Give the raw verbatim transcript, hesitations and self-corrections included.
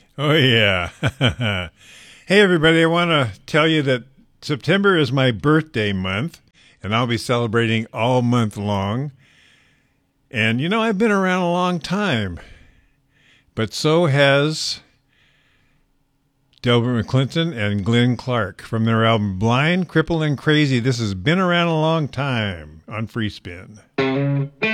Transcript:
Oh, yeah. Hey, everybody, I want to tell you that September is my birthday month, and I'll be celebrating all month long. And, you know, I've been around a long time, but so has Delbert McClinton and Glenn Clark from their album Blind, Crippled, and Crazy. This has been around a long time on Free Spin.